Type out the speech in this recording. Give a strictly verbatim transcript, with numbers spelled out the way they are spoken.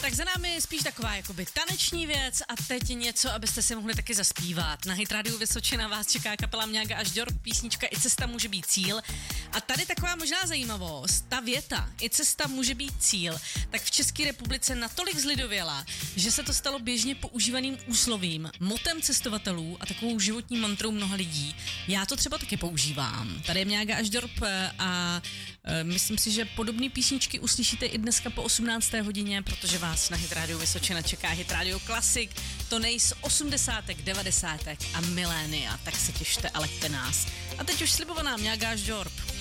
Tak za námi je spíš taková jakoby taneční věc a teď něco, abyste si mohli taky zaspívat. Na Hit Radio Vysočina vás čeká kapela Mňága až Ďorb, písnička I cesta může být cíl. A tady taková možná zajímavost, ta věta I cesta může být cíl, tak v České republice natolik zlidověla, že se to stalo běžně používaným úslovím, motem cestovatelů a takovou životní mantrou mnoha lidí. Já to třeba taky používám. Tady je Mňága až Ďorb a e, myslím si, že podobné písničky uslyšíte i dneska po osmnácté hodině, protože vás na Hit Radio Vysočina čeká Hit Radio Classic, to nej z osmdesátek, devadesátek a milénia, tak se těšte a leďte nás. A teď už slibovaná Mňága až Ďorb.